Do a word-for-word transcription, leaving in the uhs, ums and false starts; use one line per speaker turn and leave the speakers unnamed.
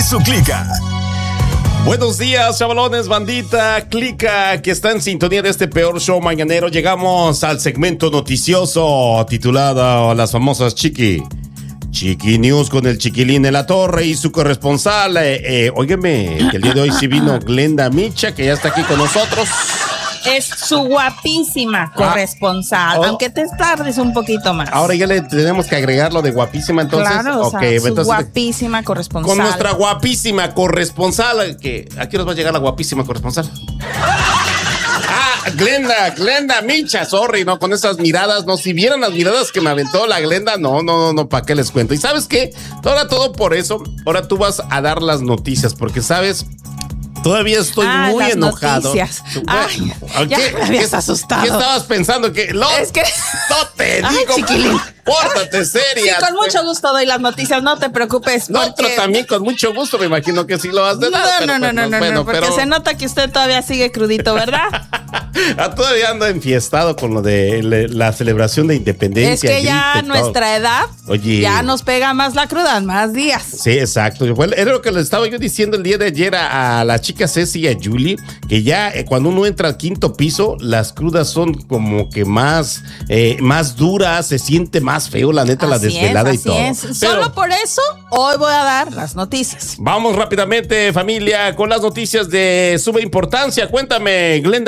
su clica.
Buenos días, chavalones, bandita, clica, que está en sintonía de este peor show mañanero. Llegamos al segmento noticioso titulado Las famosas Chiqui. Chiqui News con el Chiquilín en la torre y su corresponsal. Eh, eh, óigeme, que el día de hoy sí vino Glenda Micha, que ya está aquí con nosotros.
Es su guapísima corresponsal,
Ah, oh.
aunque te tardes un poquito más.
Ahora ya le tenemos que agregar lo de guapísima, entonces.
Claro, o
okay,
sea, su
entonces,
guapísima corresponsal.
con nuestra guapísima corresponsal, que aquí nos va a llegar la guapísima corresponsal. Ah, Glenda, Glenda Micha, sorry, no, con esas miradas, no, si vieran las miradas que me aventó la Glenda, no, no, no, no, ¿para qué les cuento? Y ¿sabes qué? Ahora todo por eso, ahora tú vas a dar las noticias, porque ¿sabes? Todavía estoy
ah,
muy
las
enojado.
Noticias. Ay,
¿Qué,
ya me habías
qué,
asustado.
¿Qué estabas pensando? Que no,
es que...
no te
Ay,
digo,
chiquilín.
pórtate seria.
Sí, con mucho gusto doy las noticias, no te preocupes.
No,
porque...
pero también con mucho gusto, me imagino que sí lo vas a dar.
No,
pero,
no, no,
pues,
no, no,
bueno,
no, porque
pero...
se nota que usted todavía sigue crudito, ¿verdad?
Ah, todavía ando enfiestado con lo de le, la celebración de independencia.
Es que ya a nuestra edad,
Oye,
ya nos pega más la cruda en más días.
Sí, exacto. Bueno, era lo que le estaba yo diciendo el día de ayer a, a la chica Ceci y a Julie, que ya eh, cuando uno entra al quinto piso, las crudas son como que más, eh, más duras, se siente más feo, la neta,
Así
la desvelada
es,
y todo.
Es.
Pero
solo por eso, hoy voy a dar las noticias.
vamos rápidamente, familia, con las noticias de suma importancia. Cuéntame, Glenda.